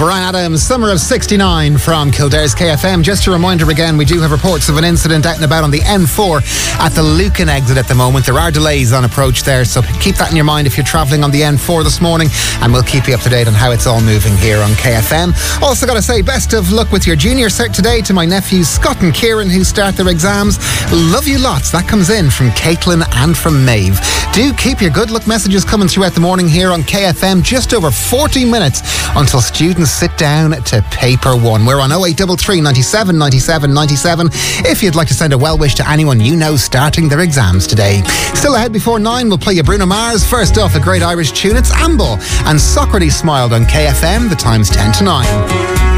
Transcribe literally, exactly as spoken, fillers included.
Bryan Adams, Summer of sixty-nine from Kildare's K F M. Just a reminder again, we do have reports of an incident out and about on the N four at the Lucan exit at the moment. There are delays on approach there, so keep that in your mind if you're travelling on the N four this morning, and we'll keep you up to date on how it's all moving here on K F M. Also got to say, best of luck with your junior cert today to my nephews Scott and Kieran, who start their exams. Love you lots. That comes in from Caitlin and from Maeve. Do keep your good luck messages coming throughout the morning here on K F M. Just over forty minutes until students sit down to paper one. We're on oh eight three three, ninety-seven, ninety-seven, ninety-seven if you'd like to send a well wish to anyone you know starting their exams today. Still ahead before nine, we'll play you Bruno Mars. First off, a great Irish tune. It's Amble and Socrates Smiled on K F M. The time's ten to nine.